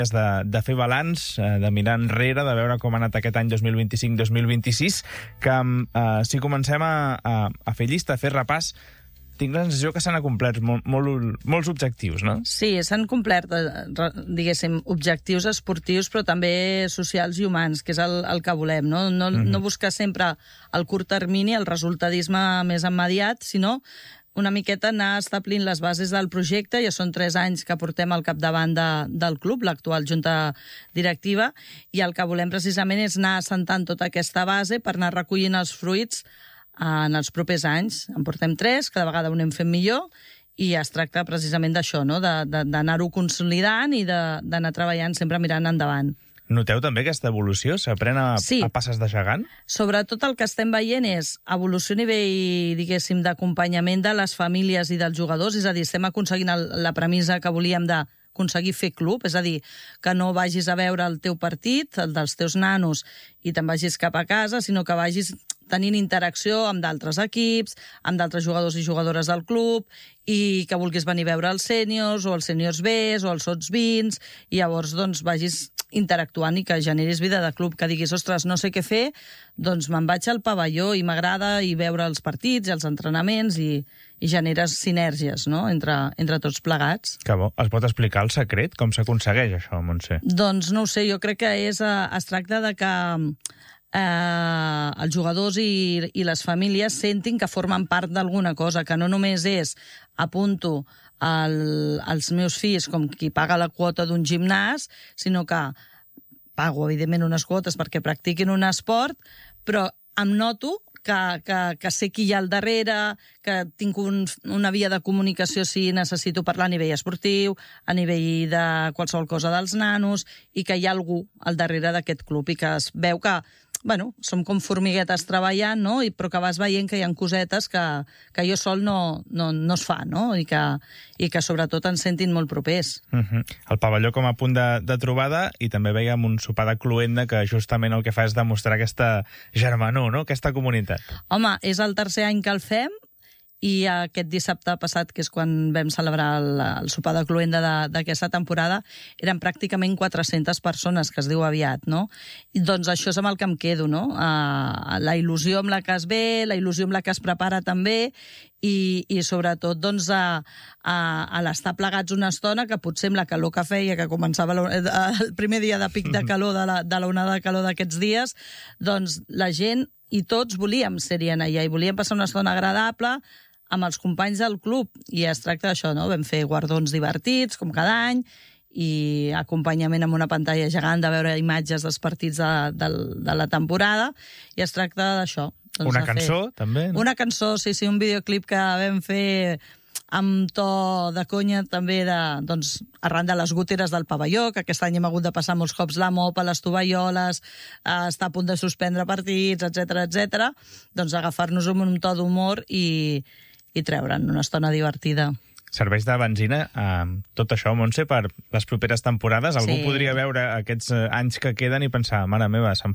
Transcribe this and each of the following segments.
de fer balanç, de mirar enrere, de veure com ha anat aquest any 2025-2026, que si comencem a fer llista, a fer repàs, tinc la sensació que s'han acomplert molts objectius, no? Sí, s'han complert, diguéssim, objectius esportius, però també socials i humans, que és el que volem, no? No buscar sempre el curt termini, el resultadisme més immediat, sinó una miqueta anar establint les bases del projecte. Ja són 3 anys que portem al capdavant del club, l'actual junta directiva, i el que volem precisament és anar assentant tota aquesta base per anar recollint els fruits en els propers anys. En portem 3, cada vegada ho anem fent millor, i es tracta precisament d'això, no? D'anar-ho consolidant i d'anar treballant sempre mirant endavant. Noteu també aquesta evolució? S'aprèn a passes de gegant? Sobretot el que estem veient és evolució a nivell, diguéssim, d'acompanyament de les famílies i dels jugadors, és a dir, estem aconseguint la premissa que volíem d'aconseguir fer club, és a dir, que no vagis a veure el teu partit, el dels teus nanos, i te'n vagis cap a casa, sinó que vagis tenint interacció amb d'altres equips, amb d'altres jugadors i jugadores del club, i que vulguis venir a veure els sèniors, o els sèniors Bs, o els sots 20, i llavors doncs vagis interactuant i que generis vida de club, que diguis, ostres, no sé què fer, doncs me'n vaig al pavelló i m'agrada i veure els partits i els entrenaments i generes sinergies, no?, entre tots plegats. Que bo. Es pot explicar el secret? Com s'aconsegueix això, Montse? Doncs no ho sé, jo crec que es tracta de que els jugadors i les famílies sentin que formen part d'alguna cosa, que no només és apunto els meus fills com qui paga la quota d'un gimnàs, sinó que pago, evidentment, unes quotes perquè practiquin un esport, però em noto que sé qui hi ha al darrere, que tinc una via de comunicació si necessito parlar a nivell esportiu, a nivell de qualsevol cosa dels nanos, i que hi ha algú al darrere d'aquest club i que es veu que som com formiguetes treballant, no? Però que vas veient que hi ha cosetes que jo sol no es fa, no? I que sobretot ens sentin molt propers. El pavelló com a punt de trobada, i també veiem un sopar de cluenda que justament el que fa és demostrar aquesta germanor, no? Aquesta comunitat. Home, és el 3è any que el fem, i aquest dissabte passat, que és quan vam celebrar el sopar de cluenda d'aquesta temporada, eren pràcticament 400 persones, que es diu aviat, no? I doncs això és amb el que em quedo, no? La il·lusió amb la que es ve, la il·lusió amb la que es prepara també, i sobretot doncs a l'estar plegats una estona, que potser amb la calor que feia, que començava el primer dia de pic de calor de l'onada de calor d'aquests dies, doncs la gent i tots volíem ser-hi allà i volíem passar una estona agradable amb els companys del club, i es tracta d'això, no? Vam fer guardons divertits, com cada any, i acompanyament amb una pantalla gegant de veure imatges dels partits de la temporada, i es tracta d'això. Una cançó, també? Una cançó, sí, un videoclip que vam fer amb to de conya també arran de les goteres del pavelló, que aquest any hem hagut de passar molts cops la mopa, les tovalloles, està a punt de suspendre partits, etc. Doncs agafar-nos amb un to d'humor i treure'n una estona divertida. Serveix de benzina tot això, Montse, per les properes temporades? Algú podria veure aquests anys que queden i pensar, mare meva, se'n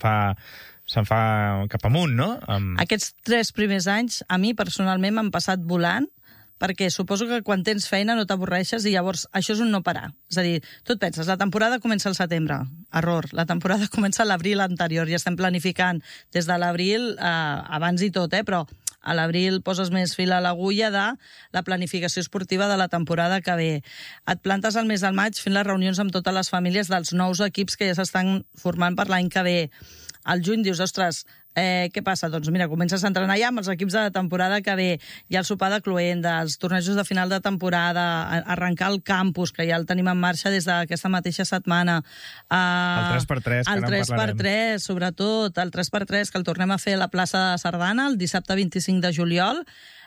fa cap amunt, no? Aquests 3 primers anys, a mi personalment m'han passat volant, perquè suposo que quan tens feina no t'avorreixes i llavors això és un no parar. És a dir, tu et penses, la temporada comença al setembre. Error. La temporada comença a l'abril anterior i estem planificant des de l'abril, abans i tot, però a l'abril poses més fil a l'agulla de la planificació esportiva de la temporada que ve. Et plantes al mes del maig fent les reunions amb totes les famílies dels nous equips que ja s'estan formant per l'any que ve. Al juny dius, ostres, què passa? Doncs mira, comences a entrenar ja amb els equips de la temporada que ve. Hi ha el sopar de cluenda, els tornejos de final de temporada, arrencar el campus, que ja el tenim en marxa des d'aquesta mateixa setmana. El 3x3, que no en parlarem. El 3x3, sobretot. El 3x3, que el tornem a fer a la plaça de Sardana el dissabte 25 de juliol,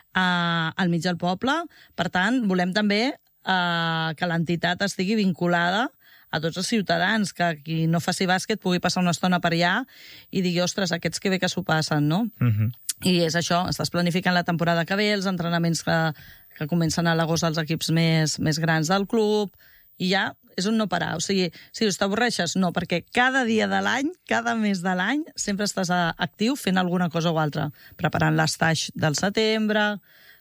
al mig del poble. Per tant, volem també que l'entitat estigui vinculada a tots els ciutadans, que qui no faci bàsquet pugui passar una estona per allà i digui, ostres, aquests que bé que s'ho passen, no? I és això, estàs planificant la temporada que ve, els entrenaments que comencen a l'agost als equips més grans del club, i ja és un no parar. O sigui, si t'avorreixes, no, perquè cada dia de l'any, cada mes de l'any, sempre estàs actiu fent alguna cosa o altra, preparant l'estage del setembre,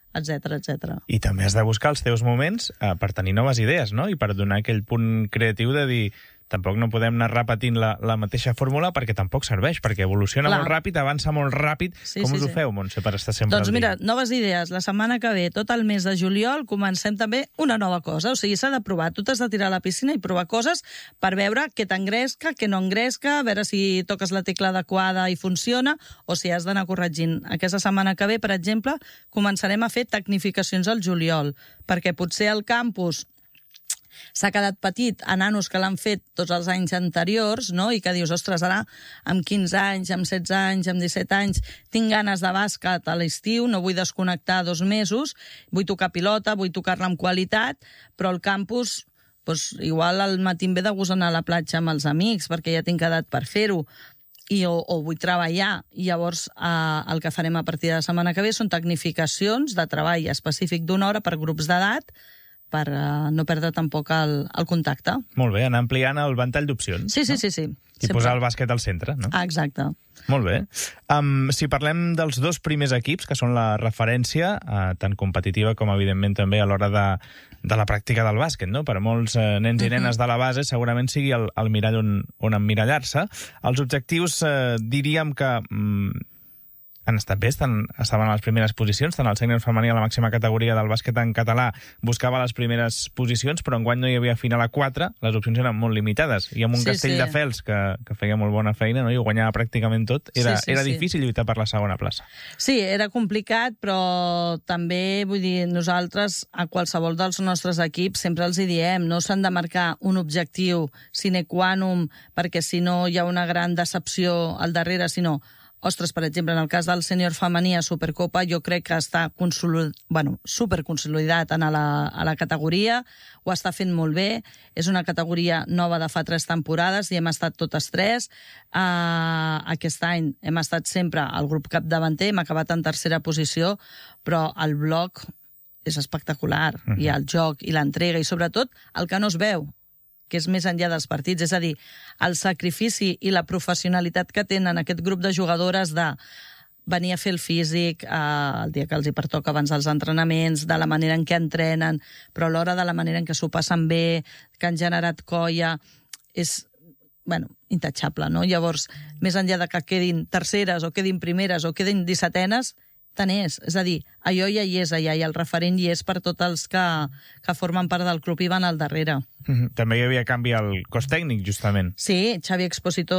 etc. I també has de buscar els teus moments per tenir noves idees, no? I per donar aquell punt creatiu de dir, tampoc no podem anar repetint la mateixa fórmula perquè tampoc serveix, perquè evoluciona molt ràpid, avança molt ràpid. Com us ho feu, Montse, per estar sempre doncs mira, noves idees. La setmana que ve, tot el mes de juliol, comencem també una nova cosa. O sigui, s'ha de provar. Tu t'has de tirar a la piscina i provar coses per veure què t'engresca, què no engresca, a veure si toques la tecla adequada i funciona, o si has d'anar corregint. Aquesta setmana que ve, per exemple, començarem a fer tecnificacions al juliol, perquè potser el campus s'ha quedat petit a nanos que l'han fet tots els anys anteriors, no? I que dius, ostres, ara amb 15 anys, amb 16 anys, amb 17 anys, tinc ganes de bàsquet a l'estiu, no vull desconnectar 2 mesos, vull tocar pilota, vull tocar-la amb qualitat, però el campus, doncs, igual al matí em ve de gust anar a la platja amb els amics, perquè ja tinc edat per fer-ho, o vull treballar. I llavors el que farem a partir de la setmana que ve són tecnificacions de treball específic d'1 hora per grups d'edat, per no perdre tampoc el contacte. Molt bé, anar ampliant el ventall d'opcions. Sí. I posar el bàsquet al centre, no? Exacte. Molt bé. Si parlem dels 2 primers equips, que són la referència, tant competitiva com, evidentment, també a l'hora de la pràctica del bàsquet, no? Per a molts nens i nenes de la base segurament sigui el mirall on emmirallar-se. Els objectius diríem que han estat bé, estaven a les primeres posicions, tant el sènior femení a la màxima categoria del bàsquet en català buscava les primeres posicions, però enguany no hi havia final a 4, les opcions eren molt limitades, i amb un Castelldefels que feia molt bona feina, no? I ho guanyava pràcticament tot, era difícil lluitar per la segona plaça. Sí, era complicat, però també, vull dir, nosaltres a qualsevol dels nostres equips sempre els hi diem, no s'han de marcar un objectiu sine qua non, perquè si no hi ha una gran decepció al darrere, sinó ostres, per exemple, en el cas del sènior femení a Supercopa, jo crec que està superconsolidat a la categoria, ho està fent molt bé, és una categoria nova de fa 3 temporades i hem estat totes 3. Aquest any hem estat sempre al grup capdavanter, hem acabat en 3a posició, però el bloc és espectacular, i el joc i l'entrega, i sobretot el que no es veu, que és més enllà dels partits, és a dir, el sacrifici i la professionalitat que tenen aquest grup de jugadores de venir a fer el físic el dia que els hi pertoca abans dels entrenaments, de la manera en què entrenen, però alhora de la manera en què s'ho passen bé, que han generat colla, és intachable, no? Llavors, més enllà de que quedin terceres o quedin primeres o quedin 17enes, tant és a dir, allò ja hi és allà i el referent hi és per tots els que formen part del club i van al darrere. També hi havia canvi al cos tècnic, justament. Sí, Xavi Expósito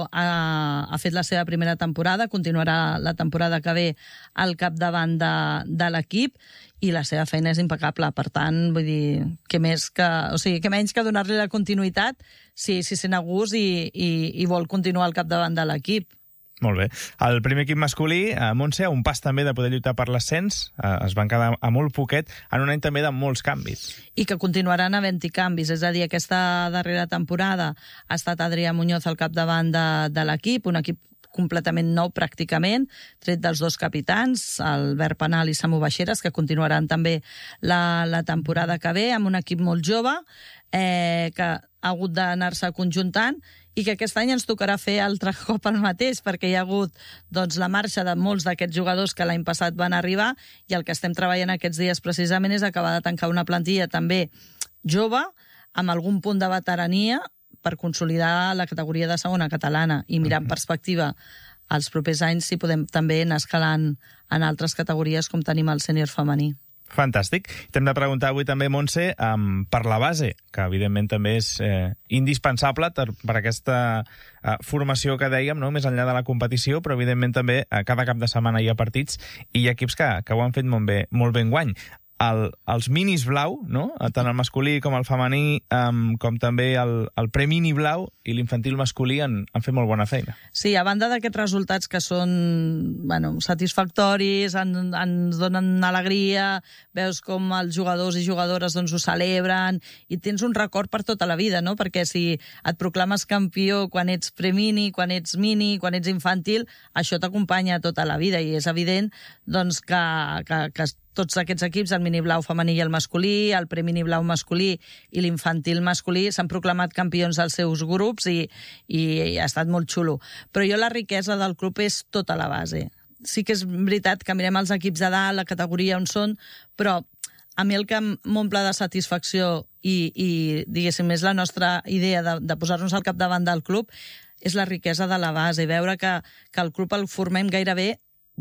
ha fet la seva primera temporada, continuarà la temporada que ve al capdavant de l'equip i la seva feina és impecable. Per tant, vull dir, que menys que donar-li la continuïtat si sent a gust i vol continuar al capdavant de l'equip. Molt bé. El primer equip masculí, Montse, un pas també de poder lluitar per l'ascens, es van quedar a molt poquet, en un any també de molts canvis. I que continuaran havent-hi canvis, és a dir, aquesta darrera temporada ha estat Adrià Muñoz al capdavant de l'equip, un equip completament nou pràcticament, tret dels 2 capitans, Albert Penal i Samu Baixeres, que continuaran també la temporada que ve, amb un equip molt jove, que ha hagut d'anar-se conjuntant, i que aquest any ens tocarà fer altre cop el mateix, perquè hi ha hagut la marxa de molts d'aquests jugadors que l'any passat van arribar, i el que estem treballant aquests dies precisament és acabar de tancar una plantilla també jove, amb algun punt de veterania, per consolidar la categoria de segona catalana i mirar en perspectiva els propers anys si podem també anar escalant en altres categories com tenim el sènior femení. Fantàstic. T'hem de preguntar avui també, Montse, per la base, que evidentment també és indispensable per aquesta formació que dèiem, no? Més enllà de la competició, però evidentment també cada cap de setmana hi ha partits i hi ha equips que ho han fet molt bé enguany. Els minis blau, no? Tant el masculí com el femení, com també el premini blau i l'infantil masculí han fet molt bona feina. Sí, a banda d'aquests resultats que són satisfactoris, ens donen alegria, veus com els jugadors i jugadores ho celebren i tens un record per tota la vida, no? Perquè si et proclames campió quan ets premini, quan ets mini, quan ets infantil, això t'acompanya tota la vida i és evident que tots aquests equips, el mini blau femení i el masculí, el premini blau masculí i l'infantil masculí, s'han proclamat campions dels seus grups i ha estat molt xulo. Però la riquesa del club és tota la base. Sí que és veritat que mirem els equips de dalt, la categoria on són, però a mi el que m'omple de satisfacció i diguéssim, és la nostra idea de posar-nos al capdavant del club, és la riquesa de la base, veure que el club el formem gairebé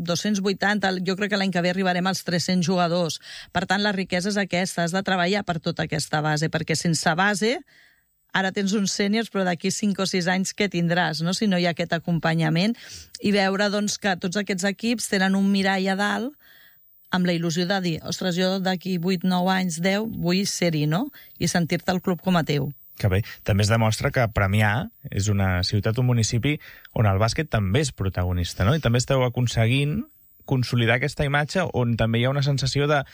280, jo crec que l'any que ve arribarem als 300 jugadors. Per tant, la riquesa és aquesta, has de treballar per tota aquesta base, perquè sense base, ara tens uns sèniors, però d'aquí 5 o 6 anys què tindràs, no? Si no hi ha aquest acompanyament, i veure doncs, que tots aquests equips tenen un mirall a dalt amb la il·lusió de dir, ostres, jo d'aquí 8, 9 anys, 10, vull ser-hi, no? I sentir-te al club com a teu. Que bé. També es demostra que Premià és una ciutat, un municipi on el bàsquet també és protagonista, no? I també esteu aconseguint consolidar aquesta imatge on també hi ha una sensació de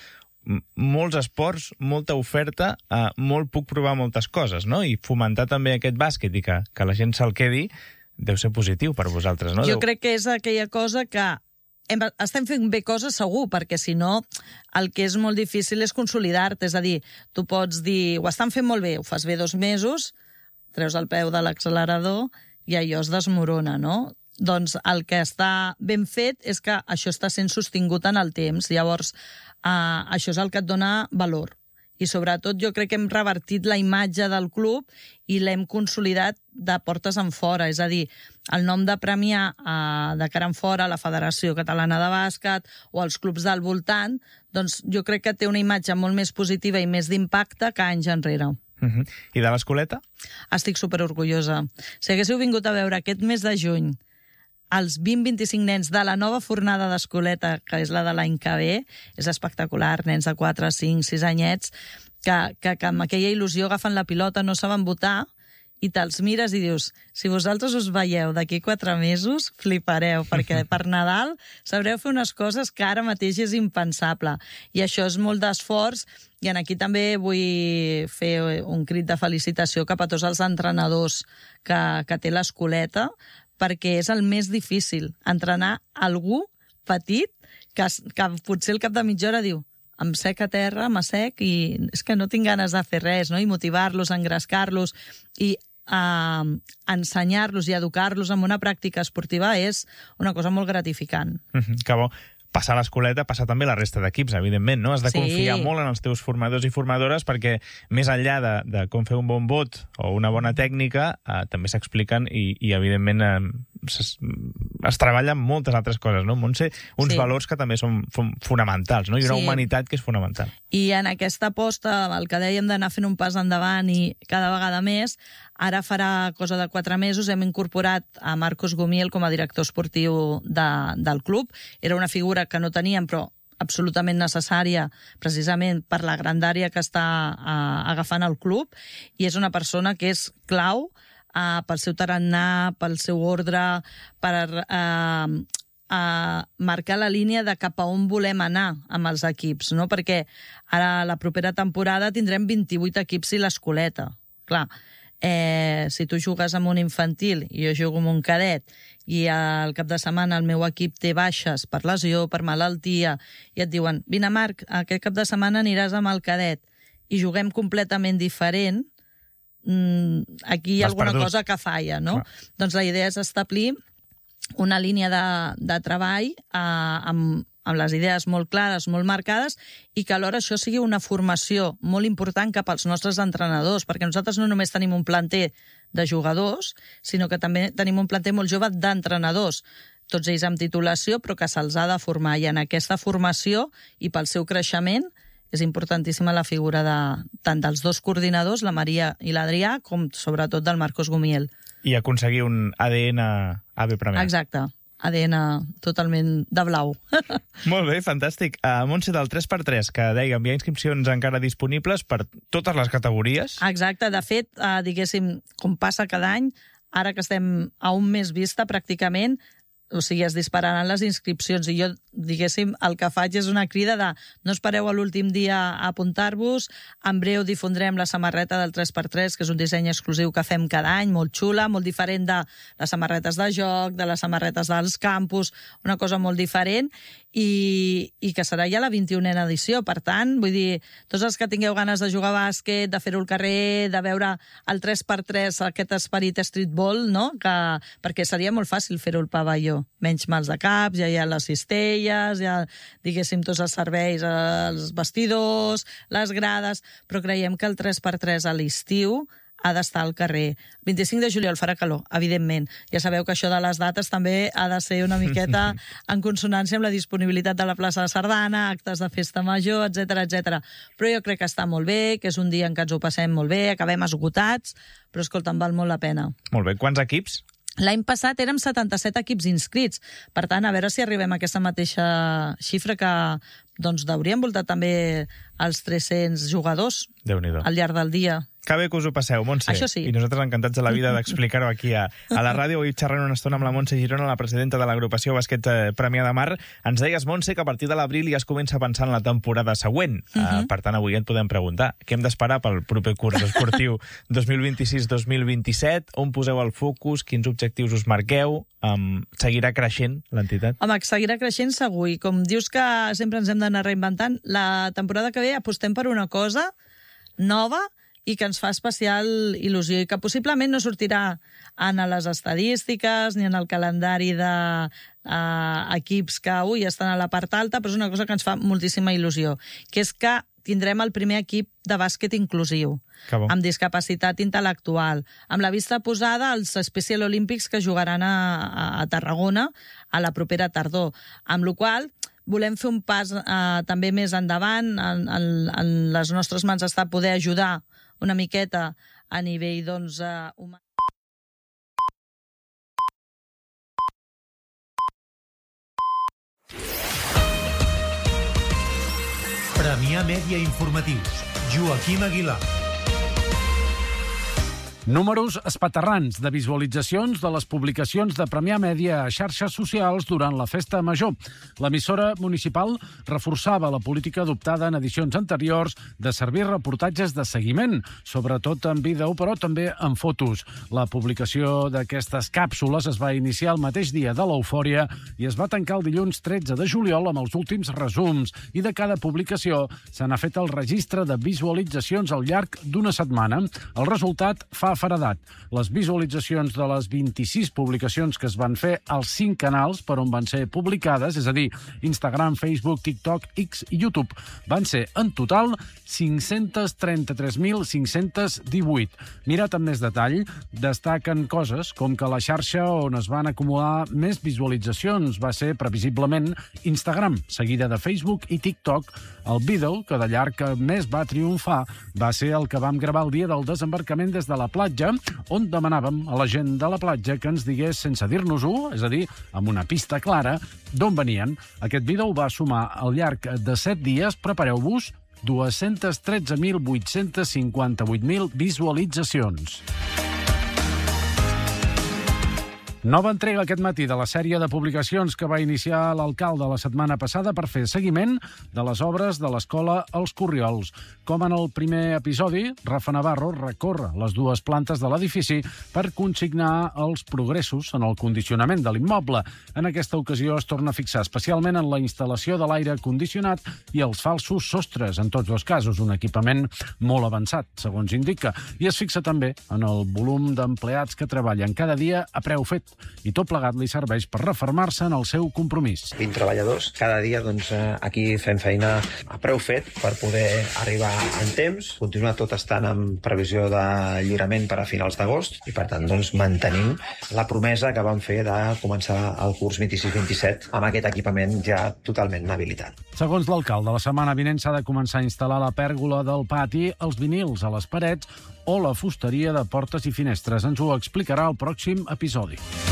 molts esports, molta oferta, molt puc provar moltes coses, no? I fomentar també aquest bàsquet i que la gent se'l quedi deu ser positiu per vosaltres, no? Jo crec que és aquella cosa que estem fent bé coses segur, perquè si no el que és molt difícil és consolidar-te, és a dir, tu pots dir, ho estan fent molt bé, ho fas bé 2 mesos, treus el peu de l'accelerador i allò es desmorona, no? Doncs el que està ben fet és que això està sent sostingut en el temps, llavors això és el que et dona valor. I sobretot jo crec que hem revertit la imatge del club i l'hem consolidat de portes en fora. És a dir, el nom de Premià de cara en fora, la Federació Catalana de Bàsquet o els clubs del voltant, doncs jo crec que té una imatge molt més positiva i més d'impacte que anys enrere. I de l'Escoleta? Estic superorgullosa. Si haguéssiu vingut a veure aquest mes de juny els 20-25 nens de la nova fornada d'Escoleta, que és la de l'any que ve, és espectacular, nens de 4, 5, 6 anyets, que amb aquella il·lusió agafen la pilota, no saben votar, i te'ls mires i dius, si vosaltres us veieu d'aquí 4 mesos, flipareu, perquè per Nadal sabreu fer unes coses que ara mateix és impensable. I això és molt d'esforç, i aquí també vull fer un crit de felicitació cap a tots els entrenadors que té l'Escoleta, perquè és el més difícil, entrenar algú petit que potser al cap de mitja hora diu em sec a terra, m'assec i és que no tinc ganes de fer res, no? I motivar-los, engrescar-los i ensenyar-los i educar-los en una pràctica esportiva és una cosa molt gratificant. Que bo. Passar l'Escoleta, passar també la resta d'equips, evidentment, no? Has de confiar molt en els teus formadors i formadores perquè més enllà de com fer un bon vot o una bona tècnica, també s'expliquen i evidentment, es treballen moltes altres coses, no, Montse? Uns valors que també són fonamentals, no? I una humanitat que és fonamental. I en aquesta aposta, el que dèiem d'anar fent un pas endavant i cada vegada més, ara farà cosa de 4 mesos hem incorporat a Marcos Gumiel com a director esportiu del club. Era una figura que no teníem, però absolutament necessària precisament per la grandària que està agafant el club, i és una persona que és clau pel seu tarannà, pel seu ordre, per marcar la línia de cap a on volem anar amb els equips, no? Perquè ara la propera temporada tindrem 28 equips i l'Escoleta. Clar, si tu jugues amb un infantil i jo jugo amb un cadet i al cap de setmana el meu equip té baixes per lesió, per malaltia, i et diuen, vine Marc, aquest cap de setmana aniràs amb el cadet i juguem completament diferent, aquí hi ha alguna cosa que falla, no? Doncs la idea és establir una línia de treball amb les idees molt clares, molt marcades, i que alhora això sigui una formació molt important cap als nostres entrenadors, perquè nosaltres no només tenim un planter de jugadors, sinó que també tenim un planter molt jove d'entrenadors, tots ells amb titulació, però que se'ls ha de formar, i en aquesta formació i pel seu creixement és importantíssima la figura tant dels 2 coordinadors, la Maria i l'Adrià, com sobretot del Marcos Gumiel. I aconseguir un ADN AB Premià. Exacte. ADN totalment de blau. Molt bé, fantàstic. Montse, del 3x3, que dèiem, hi ha inscripcions encara disponibles per totes les categories. Exacte. De fet, diguéssim, com passa cada any, ara que estem a un mes vista, pràcticament, o sigui, es dispararan les inscripcions, i jo, diguéssim, el que faig és una crida de no espereu a l'últim dia a apuntar-vos, en breu difondrem la samarreta del 3x3, que és un disseny exclusiu que fem cada any, molt xula, molt diferent de les samarretes de joc, de les samarretes dels campus, una cosa molt diferent, i que serà ja la 21a edició. Per tant, vull dir, tots els que tingueu ganes de jugar a bàsquet, de fer-ho al carrer, de veure el 3x3, aquest esperit streetball, no? Perquè seria molt fàcil fer-ho al pavelló. millor. Menys mals de cap, ja hi ha les cistelles, ja, diguéssim, tots els serveis, els vestidors, les grades, però creiem que el 3x3 a l'estiu ha d'estar al carrer. 25 de juliol farà calor, evidentment. Ja sabeu que això de les dates també ha de ser una miqueta en consonància amb la disponibilitat de la plaça de Sardana, actes de festa major, etc. Però jo crec que està molt bé, que és un dia en què ens ho passem molt bé, acabem esgotats, però escolta, em val molt la pena. Molt bé. Quants equips? L'any passat érem 77 equips inscrits. Per tant, a veure si arribem a aquesta mateixa xifra que doncs, hauríem voltat també els 300 jugadors al llarg del dia. Que bé que us ho passeu, Montse. Això sí. I nosaltres encantats de la vida d'explicar-ho aquí a la ràdio. Avui xerrant una estona amb la Montse Girona, la presidenta de l'agrupació Bàsquet Premià de Mar. Ens deies, Montse, que a partir de l'abril ja es comença a pensar en la temporada següent. Per tant, avui et podem preguntar què hem d'esperar pel proper curs esportiu 2026-2027? On poseu el focus? Quins objectius us marqueu? Seguirà creixent l'entitat? Home, seguirà creixent segur. I com dius que sempre ens hem d'anar reinventant, la temporada que ve apostem per una cosa nova i que ens fa especial il·lusió i que possiblement no sortirà en les estadístiques ni en el calendari d'equips que avui estan a la part alta, però és una cosa que ens fa moltíssima il·lusió, que és que tindrem el primer equip de bàsquet inclusiu, amb discapacitat intel·lectual, amb la vista posada als Special Olympics que jugaran a Tarragona a la propera tardor, amb la qual cosa volem fer un pas també més endavant, en les nostres mans està poder ajudar una miqueta a nivell humà. Premià Mèdia Informatius. Joaquim Aguilar. Números espaterrans de visualitzacions de les publicacions de Premià Mèdia a xarxes socials durant la festa major. L'emissora municipal reforçava la política adoptada en edicions anteriors de servir reportatges de seguiment, sobretot en vídeo, però també en fotos. La publicació d'aquestes càpsules es va iniciar el mateix dia de l'eufòria i es va tancar el dilluns 13 de juliol amb els últims resums, i de cada publicació se n'ha fet el registre de visualitzacions al llarg d'una setmana. El resultat fa feredat. Les visualitzacions de les 26 publicacions que es van fer als 5 canals per on van ser publicades, és a dir, Instagram, Facebook, TikTok, X i YouTube, van ser en total 533.518. Mirat amb més detall, destaquen coses com que la xarxa on es van acumular més visualitzacions va ser previsiblement Instagram, seguida de Facebook i TikTok. El vídeo que de llarg més va triomfar va ser el que vam gravar el dia del desembarcament des de la platja, on demanàvem a la gent de la platja que ens digués sense dir-nos-ho, és a dir, amb una pista clara, d'on venien. Aquest vídeo va sumar al llarg de 7 dies, prepareu-vos, 213.858.000 visualitzacions. Nova entrega aquest matí de la sèrie de publicacions que va iniciar l'alcalde la setmana passada per fer seguiment de les obres de l'escola Els Corriols. Com en el primer episodi, Rafa Navarro recorre les 2 plantes de l'edifici per consignar els progressos en el condicionament de l'immoble. En aquesta ocasió es torna a fixar especialment en la instal·lació de l'aire condicionat i els falsos sostres, en tots 2 casos, un equipament molt avançat, segons indica, i es fixa també en el volum d'empleats que treballen cada dia a preu fet, i tot plegat li serveix per refermar-se en el seu compromís. 20 treballadors. Cada dia aquí fem feina a preu fet per poder arribar en temps, continuar tot estant en previsió de lliurament per a finals d'agost i, per tant, mantenim la promesa que vam fer de començar el curs 26-27 amb aquest equipament ja totalment habilitat. Segons l'alcalde, la setmana vinent s'ha de començar a instal·lar la pèrgola del pati, els vinils a les parets o la fusteria de portes i finestres. Ens ho explicarà el pròxim episodi.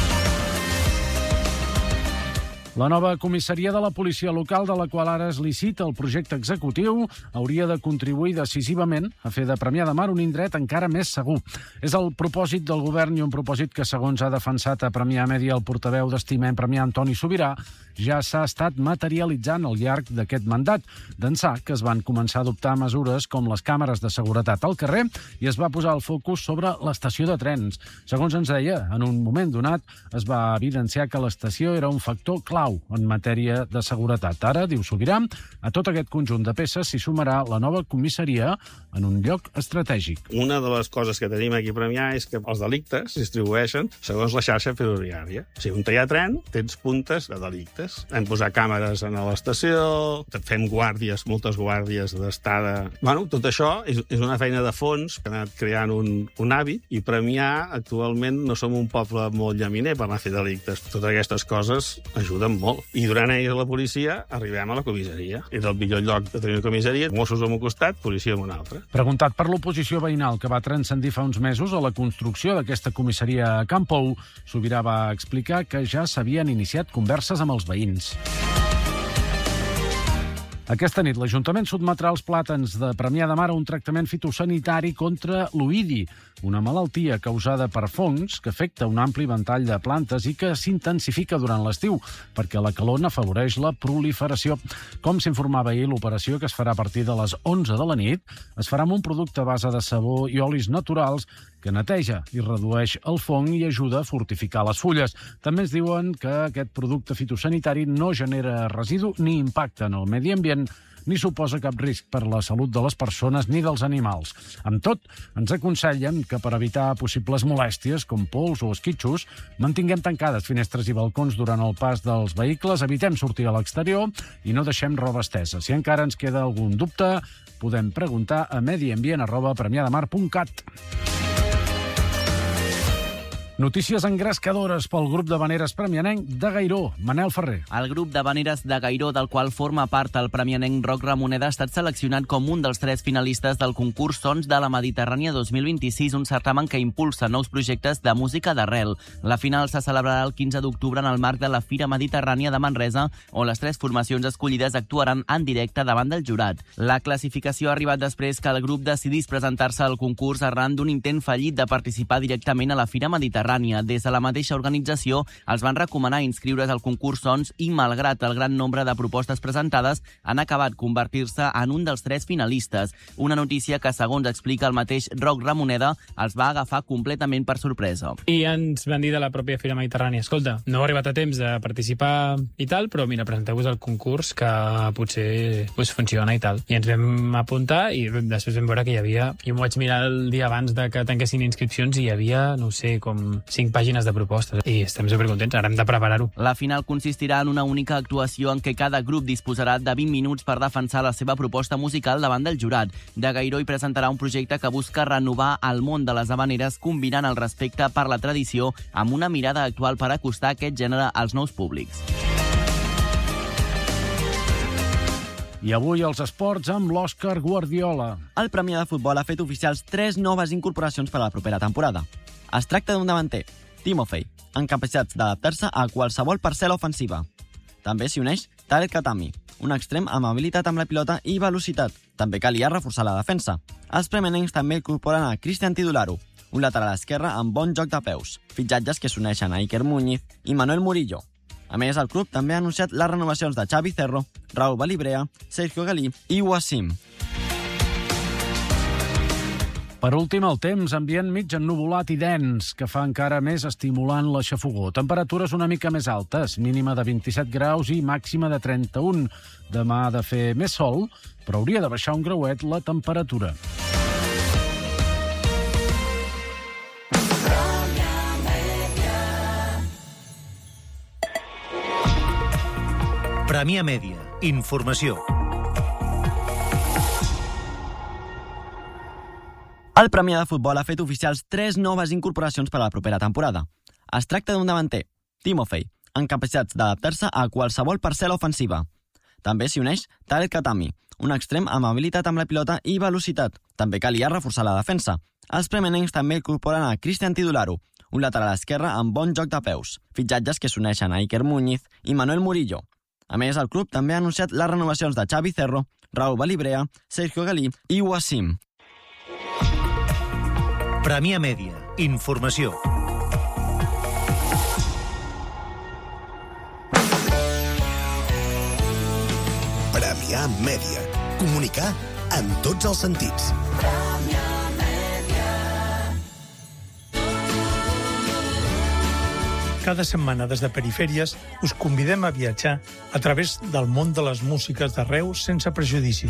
La nova comissaria de la policia local, de la qual ara es licita el projecte executiu, hauria de contribuir decisivament a fer de Premià de Mar un indret encara més segur. És el propòsit del govern i un propòsit que, segons ha defensat a Premià Mèdia el portaveu d'Estimem Premià Antoni Sobirà, ja s'ha estat materialitzant al llarg d'aquest mandat, d'ençà que es van començar a adoptar mesures com les càmeres de seguretat al carrer i es va posar el focus sobre l'estació de trens. Segons ens deia, en un moment donat es va evidenciar que l'estació era un factor clau clau en matèria de seguretat. Ara, diu Subirà, a tot aquest conjunt de peces s'hi sumarà la nova comissaria en un lloc estratègic. Una de les coses que tenim aquí a Premià és que els delictes es distribueixen segons la xarxa ferroviària. O sigui, on hi ha tren, tens puntes de delictes. Hem posat càmeres a l'estació, fem guàrdies, moltes guàrdies d'estada. Bueno, tot això és una feina de fons que ha anat creant un hàbit, i Premià actualment no som un poble molt llaminer per anar a fer delictes. Totes aquestes coses ajuden molt. I durant ells a la policia arribem a la comissaria. És el millor lloc de tenir una comissaria. Mossos a un costat, policia a un altre. Preguntat per l'oposició veïnal que va transcendir fa uns mesos a la construcció d'aquesta comissaria a Camp Pou, Subirà va explicar que ja s'havien iniciat converses amb els veïns. Aquesta nit, l'Ajuntament sotmetrà els plàtans de Premià de Mar a un tractament fitosanitari contra l'oïdi, una malaltia causada per fongs que afecta un ampli ventall de plantes i que s'intensifica durant l'estiu, perquè la calor n'afavoreix la proliferació. Com s'informava ahir, l'operació, que es farà a partir de les 11 de la nit, es farà amb un producte a base de sabó i olis naturals que neteja i redueix el fong i ajuda a fortificar les fulles. També ens diuen que aquest producte fitosanitari no genera residu ni impacte en el medi ambient, ni suposa cap risc per la salut de les persones ni dels animals. Amb tot, ens aconsellen que per evitar possibles molèsties, com pols o esquitxos, mantinguem tancades finestres i balcons durant el pas dels vehicles, evitem sortir a l'exterior i no deixem roba estesa. Si encara ens queda algun dubte, podem preguntar a mediambient@premiadamar.cat. Notícies engrescadores pel grup d'havaneres premianenc de Gairó. Manel Ferrer. El grup d'havaneres de Gairó, del qual forma part el premianenc Roc Ramoneda, ha estat seleccionat com un dels 3 finalistes del concurs Sons de la Mediterrània 2026, un certamen que impulsa nous projectes de música d'arrel. La final se celebrarà el 15 d'octubre en el marc de la Fira Mediterrània de Manresa, on les 3 formacions escollides actuaran en directe davant del jurat. La classificació ha arribat després que el grup decidís presentar-se al concurs arran d'un intent fallit de participar directament a la Fira Mediterrània. Des de la mateixa organització els van recomanar inscriure's al concurs Sons i, malgrat el gran nombre de propostes presentades, han acabat convertir-se en un dels 3 finalistes. Una notícia que, segons explica el mateix Roc Ramoneda, els va agafar completament per sorpresa. I ens van dir de la pròpia Fira Mediterrània: escolta, no heu arribat a temps de participar i tal, però mira, presenteu-vos al concurs que potser us funciona i tal. I ens vam apuntar i després vam veure que hi havia... Jo m'ho vaig mirar el dia abans de que tanquessin inscripcions i hi havia, no sé, com 5 pàgines de propostes i estem supercontents, ara hem de preparar-ho. La final consistirà en una única actuació en què cada grup disposarà de 20 minuts per defensar la seva proposta musical davant del jurat. De Gairó hi presentarà un projecte que busca renovar el món de les havaneres combinant el respecte per la tradició amb una mirada actual per acostar aquest gènere als nous públics. I avui els esports amb l'Òscar Guardiola. El Premià de Futbol ha fet oficials 3 noves incorporacions per a la propera temporada. Es tracta d'un davanter, Timofey, amb capacitats d'adaptar-se a qualsevol parcel·la ofensiva. També s'hi uneix Tarek Khatami, un extrem amb habilitat amb la pilota i velocitat. També calia reforçar la defensa. Els premianencs també incorporen a Cristian Tidularu, un lateral esquerre amb bon joc de peus, fitxatges que s'uneixen a Iker Muñiz i Manuel Murillo. A més, el club també ha anunciat les renovacions de Xavi Cerro, Raúl Balibrea, Sergio Galí i Wassim. Per últim, el temps, ambient mig ennuvolat i dens, que fa encara més estimulant la xafogor. Temperatures una mica més altes, mínima de 27 graus i màxima de 31. Demà ha de fer més sol, però hauria de baixar un grauet la temperatura. Premià Mèdia. Informació. El Premià de Futbol ha fet oficials 3 noves incorporacions per a la propera temporada. Es tracta d'un davanter, Timofey, amb capacitats d'adaptar-se a qualsevol parcel·la ofensiva. També s'hi uneix Tarek Khatami, un extrem amb habilitat amb la pilota i velocitat. També calia reforçar la defensa. Els premianencs també incorporen a Cristian Tidularu, un lateral esquerre amb bon joc de peus, fitxatges que s'uneixen a Iker Muñiz i Manuel Murillo. A més, el club també ha anunciat les renovacions de Xavi Cerro, Raúl Balibrea, Sergio Galí i Wassim. Premià Mèdia. Informació. Premià Mèdia. Comunicar en tots els sentits. Cada setmana des de Perifèries us convidem a viatjar a través del món de les músiques d'arreu sense prejudicis.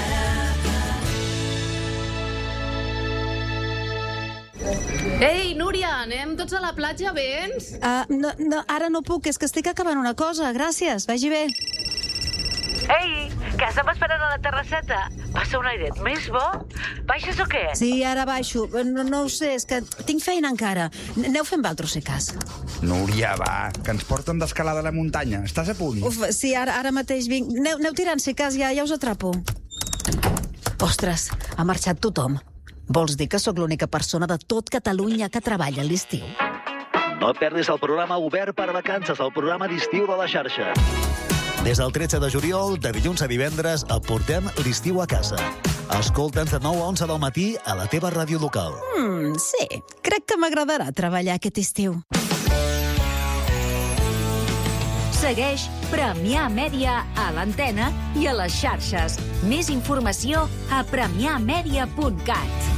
Ei, Núria, anem tots a la platja, vens? No, ara no puc, és que estic acabant una cosa. Gràcies, vagi bé. Ei, que estem esperant a la terrasseta. Passa un airet més bo? Baixes o què? Sí, ara baixo. No ho sé, és que tinc feina encara. Aneu fent valtros, si cas. Núria, va, que ens porten d'escalada a la muntanya. Estàs a punt? Uf, sí, ara mateix vinc. Aneu tirant, si cas, ja us atrapo. Ostres, ha marxat tothom. Vols dir que sóc l'única persona de tot Catalunya que treballa a l'estiu? No et perdis el programa Obert per Vacances, el programa d'estiu de la xarxa. Des del 13 de juliol, de dilluns a divendres, et portem l'estiu a casa. Escolta'ns de 9 a 11 del matí a la teva ràdio local. Sí, crec que m'agradarà treballar aquest estiu. Segueix Premià Mèdia a l'antena i a les xarxes. Més informació a premiamèdia.cat.